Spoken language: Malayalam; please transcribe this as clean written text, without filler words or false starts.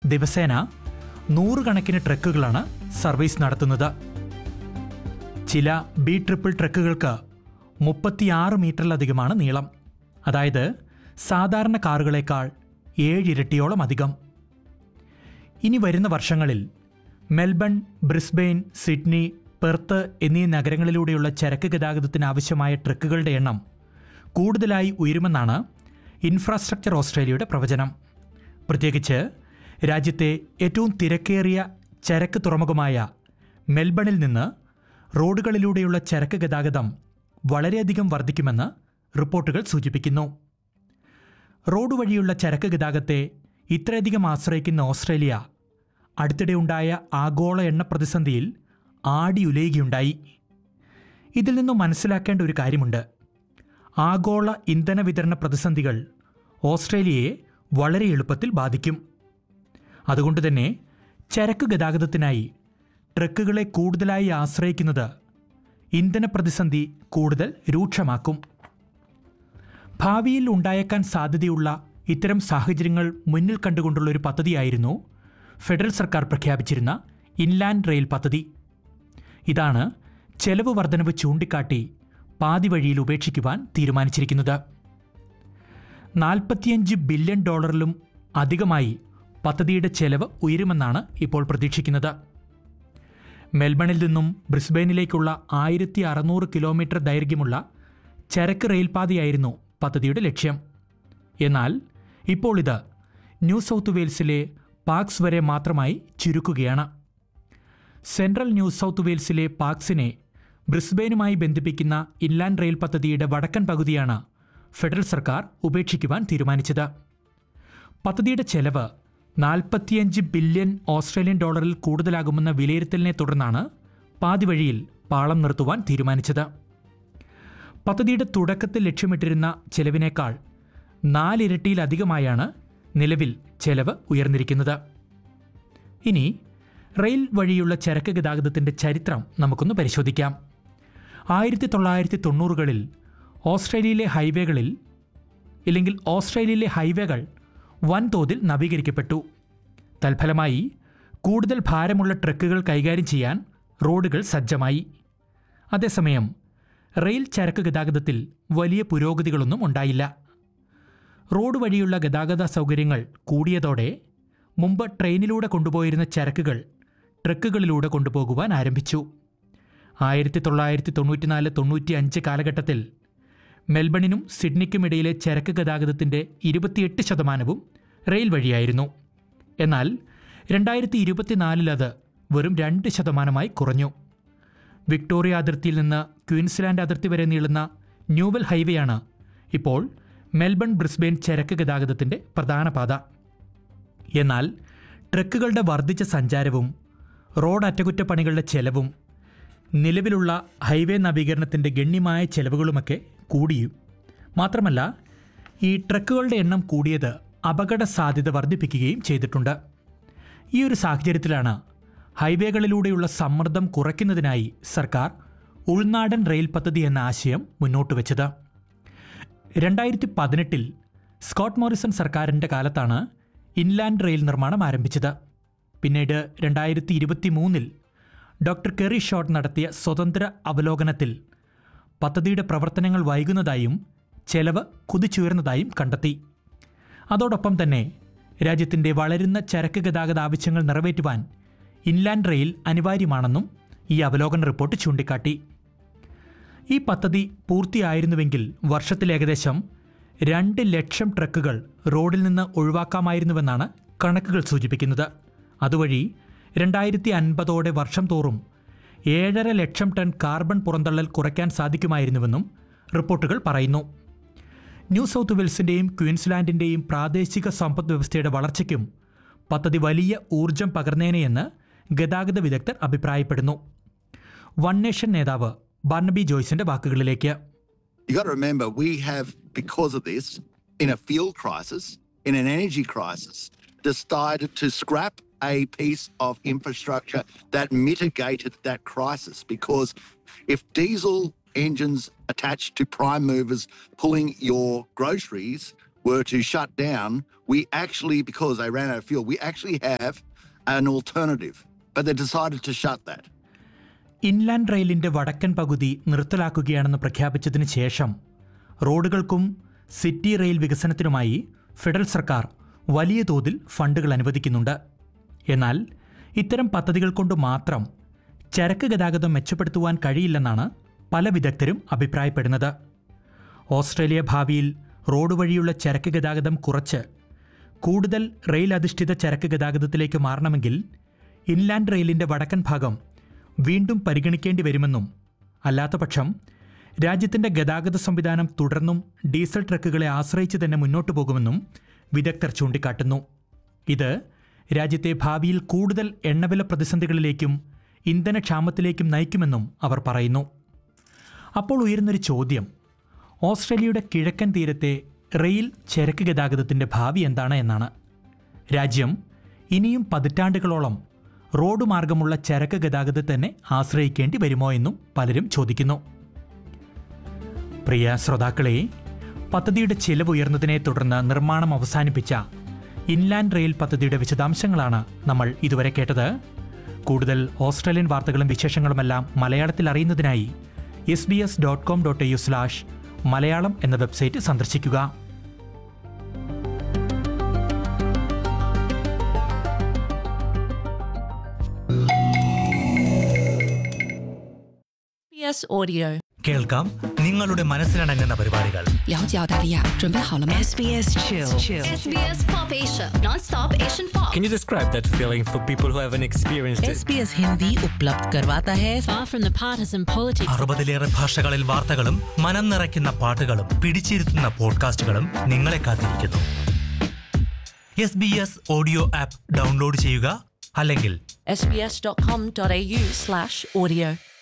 ദിവസേന 100 കണക്കിന് ട്രക്കുകളാണ് സർവീസ് നടത്തുന്നത്. ചില ബി ട്രിപ്പിൾ ട്രക്കുകൾക്ക് 36 മീറ്ററിലധികമാണ് നീളം. അതായത് സാധാരണ കാറുകളേക്കാൾ 7 ഇരട്ടിയോളം അധികം. ഇനി വരുന്ന വർഷങ്ങളിൽ മെൽബൺ, ബ്രിസ്ബെയിൻ, സിഡ്നി, പെർത്ത് എന്നീ നഗരങ്ങളിലൂടെയുള്ള ചരക്ക് ഗതാഗതത്തിന് ആവശ്യമായ ട്രക്കുകളുടെ എണ്ണം കൂടുതലായി ഉയരുമെന്നാണ് ഇൻഫ്രാസ്ട്രക്ചർ ഓസ്ട്രേലിയയുടെ പ്രവചനം. പ്രത്യേകിച്ച് രാജ്യത്തെ ഏറ്റവും തിരക്കേറിയ ചരക്ക് തുറമുഖമായ മെൽബണിൽ നിന്ന് റോഡുകളിലൂടെയുള്ള ചരക്ക് ഗതാഗതം വളരെയധികം വർദ്ധിക്കുമെന്ന് റിപ്പോർട്ടുകൾ സൂചിപ്പിക്കുന്നു. റോഡ് വഴിയുള്ള ചരക്ക് ഗതാഗതത്തെ ഇത്രയധികം ആശ്രയിക്കുന്ന ഓസ്ട്രേലിയ അടുത്തിടെ ഉണ്ടായ ആഗോള എണ്ണ പ്രതിസന്ധിയിൽ ആടിയുലയുകയുണ്ടായി. ഇതിൽ നിന്നും മനസ്സിലാക്കേണ്ട ഒരു കാര്യമുണ്ട്. ആഗോള ഇന്ധന വിതരണ പ്രതിസന്ധികൾ ഓസ്ട്രേലിയയെ വളരെ എളുപ്പത്തിൽ ബാധിക്കും. അതുകൊണ്ടുതന്നെ ചരക്ക് ഗതാഗതത്തിനായി ട്രക്കുകളെ കൂടുതലായി ആശ്രയിക്കുന്നത് ഇന്ധന പ്രതിസന്ധി കൂടുതൽ രൂക്ഷമാക്കും. ഭാവിയിൽ ഉണ്ടായേക്കാൻ സാധ്യതയുള്ള ഇത്തരം സാഹചര്യങ്ങൾ മുന്നിൽ കണ്ടുകൊണ്ടുള്ള ഒരു പദ്ധതിയായിരുന്നു ഫെഡറൽ സർക്കാർ പ്രഖ്യാപിച്ചിരുന്ന ഇൻലാൻഡ് റെയിൽ പദ്ധതി. ഇതാണ് ചെലവ് വർധനവ് ചൂണ്ടിക്കാട്ടി പാതി വഴിയിൽ ഉപേക്ഷിക്കുവാൻ തീരുമാനിച്ചിരിക്കുന്നത്. $45 ബില്യൺ അധികമായി പദ്ധതിയുടെ ചെലവ് ഉയരുമെന്നാണ് ഇപ്പോൾ പ്രതീക്ഷിക്കുന്നത്. മെൽബണിൽ നിന്നും ബ്രിസ്ബെയിനിലേക്കുള്ള 1600 കിലോമീറ്റർ ദൈർഘ്യമുള്ള ചരക്ക് റെയിൽപാതയായിരുന്നു പദ്ധതിയുടെ ലക്ഷ്യം. എന്നാൽ ഇപ്പോൾ ഇത് ന്യൂ സൗത്ത് വെയിൽസിലെ പാക്സ് വരെ മാത്രമായി ചുരുക്കുകയാണ്. സെൻട്രൽ ന്യൂ സൗത്ത് വെയിൽസിലെ പാക്സിനെ ബ്രിസ്ബെയിനുമായി ബന്ധിപ്പിക്കുന്ന ഇൻലാൻഡ് റെയിൽ പദ്ധതിയുടെ വടക്കൻ പകുതിയാണ് ഫെഡറൽ സർക്കാർ ഉപേക്ഷിക്കുവാൻ തീരുമാനിച്ചത്. പദ്ധതിയുടെ ചെലവ് $45 ബില്യൺ കൂടുതലാകുമെന്ന വിലയിരുത്തലിനെ തുടർന്നാണ് പാതി വഴിയിൽ പാളം നിർത്തുവാൻ തീരുമാനിച്ചത്. പദ്ധതിയുടെ തുടക്കത്തിൽ ലക്ഷ്യമിട്ടിരുന്ന ചെലവിനേക്കാൾ 4 ഇരട്ടിയിലധികമായാണ് നിലവിൽ ചെലവ് ഉയർന്നിരിക്കുന്നത്. ഇനി റെയിൽ വഴിയുള്ള ചരക്ക് ഗതാഗതത്തിൻ്റെ ചരിത്രം നമുക്കൊന്ന് പരിശോധിക്കാം. 1990കളിൽ ഓസ്ട്രേലിയയിലെ ഹൈവേകൾ വൻതോതിൽ നവീകരിക്കപ്പെട്ടു. തൽഫലമായി കൂടുതൽ ഭാരമുള്ള ട്രക്കുകൾ കൈകാര്യം ചെയ്യാൻ റോഡുകൾ സജ്ജമായി. അതേസമയം റെയിൽ ചരക്ക് ഗതാഗതത്തിൽ വലിയ പുരോഗതികളൊന്നും ഉണ്ടായില്ല. റോഡ് വഴിയുള്ള ഗതാഗത സൗകര്യങ്ങൾ കൂടിയതോടെ മുമ്പ് ട്രെയിനിലൂടെ കൊണ്ടുപോയിരുന്ന ചരക്കുകൾ ട്രക്കുകളിലൂടെ കൊണ്ടുപോകുവാൻ ആരംഭിച്ചു. 1994-95 കാലഘട്ടത്തിൽ മെൽബണിനും സിഡ്നിക്കുമിടയിലെ ചരക്ക് ഗതാഗതത്തിൻ്റെ 28% റെയിൽ വഴിയായിരുന്നു. എന്നാൽ 2024 അത് വെറും 2% കുറഞ്ഞു. വിക്ടോറിയ അതിർത്തിയിൽ നിന്ന് ക്വീൻസ്ലാൻഡ് അതിർത്തി വരെ നീളുന്ന ന്യൂവൽ ഹൈവേയാണ് ഇപ്പോൾ മെൽബൺ ബ്രിസ്ബെയിൻ ചരക്ക് ഗതാഗതത്തിൻ്റെ പ്രധാന പാത. എന്നാൽ ട്രക്കുകളുടെ വർദ്ധിച്ച സഞ്ചാരവും റോഡ് അറ്റകുറ്റപ്പണികളുടെ ചെലവും നിലവിലുള്ള ഹൈവേ നവീകരണത്തിൻ്റെ ഗണ്യമായ ചെലവുകളുമൊക്കെ കൂടിയും, മാത്രമല്ല ഈ ട്രക്കുകളുടെ എണ്ണം കൂടിയത് അപകട സാധ്യത വർദ്ധിപ്പിക്കുകയും ചെയ്തിട്ടുണ്ട്. ഈ ഒരു സാഹചര്യത്തിലാണ് ഹൈവേകളിലൂടെയുള്ള സമ്മർദ്ദം കുറയ്ക്കുന്നതിനായി സർക്കാർ ഉൾനാടൻ റെയിൽ പദ്ധതി എന്ന ആശയം മുന്നോട്ട് വെച്ചത്. 2018 സ്കോട്ട് മോറിസൺ സർക്കാരിൻ്റെ കാലത്താണ് ഇൻലാൻഡ് റെയിൽ നിർമ്മാണം ആരംഭിച്ചത്. പിന്നീട് 2023 ഡോക്ടർ കെറി ഷോട്ട് നടത്തിയ സ്വതന്ത്ര അവലോകനത്തിൽ പദ്ധതിയുടെ പ്രവർത്തനങ്ങൾ വൈകുന്നതായും ചെലവ് കുതിച്ചുയർന്നതായും കണ്ടെത്തി. അതോടൊപ്പം തന്നെ രാജ്യത്തിൻ്റെ വളരുന്ന ചരക്ക് ഗതാഗത ആവശ്യങ്ങൾ നിറവേറ്റുവാൻ ഇൻലാൻഡ് റെയിൽ അനിവാര്യമാണെന്നും ഈ അവലോകന റിപ്പോർട്ട് ചൂണ്ടിക്കാട്ടി. ഈ പദ്ധതി പൂർത്തിയായിരുന്നുവെങ്കിൽ വർഷത്തിൽ ഏകദേശം 2 ലക്ഷം ട്രക്കുകൾ റോഡിൽ നിന്ന് ഒഴിവാക്കാമായിരുന്നുവെന്നാണ് കണക്കുകൾ സൂചിപ്പിക്കുന്നത്. അതുവഴി 2050 വർഷം തോറും 7.5 ലക്ഷം ടൺ കാർബൺ പുറന്തള്ളൽ കുറയ്ക്കാൻ സാധിക്കുമായിരുന്നുവെന്നും റിപ്പോർട്ടുകൾ പറയുന്നു. ന്യൂ സൗത്ത് വെയിൽസിൻ്റെയും ക്വീൻസ്ലാൻഡിൻ്റെയും പ്രാദേശിക സമ്പദ് വ്യവസ്ഥയുടെ വളർച്ചയ്ക്കും പദ്ധതി വലിയ ഊർജം പകർന്നേനെയെന്ന് ഗതാഗത വിദഗ്ധർ അഭിപ്രായപ്പെടുന്നു. വൺ നേഷൻ നേതാവ് Barnaby ജോയ്സിന്റെ വാക്കുകളിലേക്ക്. You got to remember, we have, because of this, in a fuel crisis, in an energy crisis, decided to scrap a piece of infrastructure that mitigated that crisis. Because if diesel engines attached to prime movers pulling your groceries were to shut down, we actually, because they ran out of fuel, we actually have an alternative. But they decided to shut that. Inland റെയിലിന്റെ വടക്കൻ പകുതി നിർത്തലാക്കുകയാണെന്ന് പ്രഖ്യാപിച്ചതിന് ശേഷം റോഡുകൾക്കും സിറ്റി റെയിൽ വികസനത്തിനുമായി ഫെഡറൽ സർക്കാർ വലിയ തോതിൽ ഫണ്ടുകൾ അനുവദിക്കുന്നുണ്ട്. എന്നാൽ ഇത്തരം പദ്ധതികൾ കൊണ്ട് മാത്രം ചരക്ക് ഗതാഗതം മെച്ചപ്പെടുത്തുവാൻ കഴിയില്ലെന്നാണ് പല വിദഗ്ധരും അഭിപ്രായപ്പെടുന്നത്. ഓസ്ട്രേലിയ ഭാവിയിൽ റോഡ് വഴിയുള്ള ചരക്ക് ഗതാഗതം കുറച്ച് കൂടുതൽ റെയിൽ അധിഷ്ഠിത ചരക്ക് ഗതാഗതത്തിലേക്ക് മാറണമെങ്കിൽ ഇൻലാൻഡ് റെയിലിന്റെ വടക്കൻ ഭാഗം വീണ്ടും പരിഗണിക്കേണ്ടി വരുമെന്നും അല്ലാത്തപക്ഷം രാജ്യത്തിന്റെ ഗതാഗത സംവിധാനം തുടർന്നും ഡീസൽ ട്രക്കുകളെ ആശ്രയിച്ച് തന്നെ മുന്നോട്ടു പോകുമെന്നും വിദഗ്ധർ ചൂണ്ടിക്കാട്ടുന്നു. ഇത് രാജ്യത്തെ ഭാവിയിൽ കൂടുതൽ എണ്ണവില പ്രതിസന്ധികളിലേക്കും ഇന്ധനക്ഷാമത്തിലേക്കും നയിക്കുമെന്നും അവർ പറയുന്നു. അപ്പോൾ ഉയരുന്നൊരു ചോദ്യം, ഓസ്ട്രേലിയയുടെ കിഴക്കൻ തീരത്തെ റെയിൽ ചരക്ക് ഗതാഗതത്തിൻ്റെ ഭാവി എന്താണ് എന്നാണ്. രാജ്യം ഇനിയും പതിറ്റാണ്ടുകളോളം റോഡ് മാർഗമുള്ള ചരക്ക് ഗതാഗതത്തെ തന്നെ ആശ്രയിക്കേണ്ടി വരുമോ എന്നും പലരും ചോദിക്കുന്നു. പ്രിയ ശ്രോതാക്കളെ, പദ്ധതിയുടെ ചിലവ് ഉയർന്നതിനെ തുടർന്ന് നിർമ്മാണം അവസാനിപ്പിച്ച ഇൻലാൻഡ് റെയിൽ പദ്ധതിയുടെ വിശദാംശങ്ങളാണ് നമ്മൾ ഇതുവരെ കേട്ടത്. കൂടുതൽ ഓസ്ട്രേലിയൻ വാർത്തകളും വിശേഷങ്ങളുമെല്ലാം മലയാളത്തിൽ അറിയുന്നതിനായി sbs.com.au/മലയാളം എന്ന വെബ്സൈറ്റ് സന്ദർശിക്കുക. Audio. കേൾക്കാം നിങ്ങളുടെ മനസ്സിലടങ്ങുന്ന പരിപാടികൾ. 了解澳大利亚，准备好了吗 SBS Chill. SBS Pop Asia, non-stop Asian pop. Can you describe that feeling for people who haven't experienced it? SBS Hindi उपलब्ध करवाता है. Far from the partisan politics. 60-ലേറെ ഭാഷകളിൽ വാർത്തകളും മനം നിറയ്ക്കുന്ന പാട്ടുകളും പിടിച്ചിരുത്തുന്ന പോഡ്കാസ്റ്റുകളും നിങ്ങളെ കാത്തിരിക്കുന്നു. SBS ഓഡിയോ ആപ്പ് ഡൗൺലോഡ് ചെയ്യുക, അല്ലെങ്കിൽ sbs.com.au/audio.